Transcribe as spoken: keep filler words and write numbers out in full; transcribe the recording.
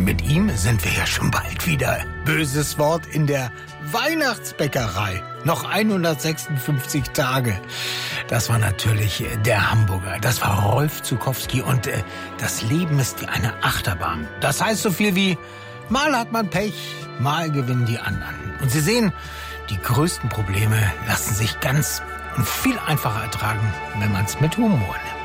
mit ihm sind wir ja schon bald wieder. Böses Wort in der Weihnachtsbäckerei. Noch hundertsechsundfünfzig Tage. Das war natürlich der Hamburger. Das war Rolf Zuckowski. Und äh, das Leben ist wie eine Achterbahn. Das heißt so viel wie, mal hat man Pech, mal gewinnen die anderen. Und Sie sehen, die größten Probleme lassen sich ganz und viel einfacher ertragen, wenn man es mit Humor nimmt.